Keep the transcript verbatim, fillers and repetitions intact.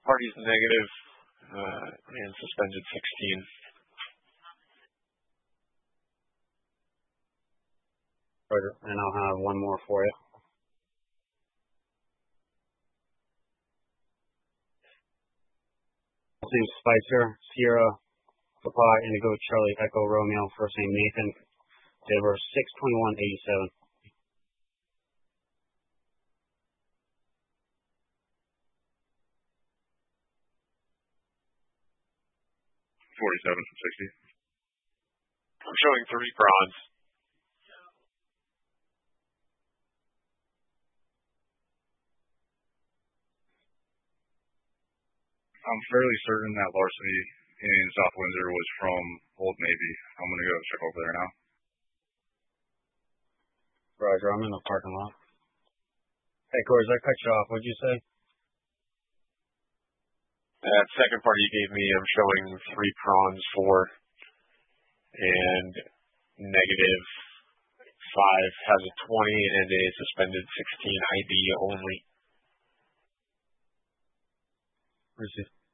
party's negative uh, and suspended sixteen. Roger, and I'll have one more for you. Name Spicer, Sierra, Papa, Indigo, Charlie, Echo, Romeo, first name Nathan, date of birth six twenty-one eighty-seven. forty-seven from sixty. I'm showing three bronze. I'm fairly certain that larceny in South Windsor was from Old Navy. I'm going to go check over there now. Roger, I'm in the parking lot. Hey, Corey, I cut you off. What'd you say? That second party you gave me, I'm showing three prawns, four, and negative five has a twenty and a suspended sixteen I D only. Where's it?